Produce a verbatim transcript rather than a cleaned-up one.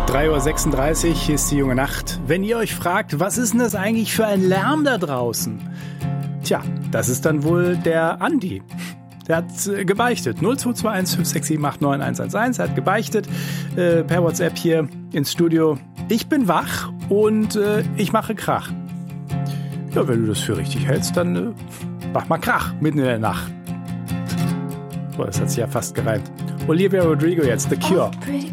drei Uhr sechsunddreißig, hier ist die junge Nacht. Wenn ihr euch fragt, was ist denn das eigentlich für ein Lärm da draußen? Tja, das ist dann wohl der Andi. Der hat äh, gebeichtet. null zwei zwei eins fünf sechs sieben acht neun eins eins eins. Er hat gebeichtet äh, per WhatsApp hier ins Studio. Ich bin wach und äh, ich mache Krach. Ja, wenn du das für richtig hältst, dann äh, mach mal Krach mitten in der Nacht. So, das hat sich ja fast gereimt. Olivia Rodrigo jetzt, The Cure.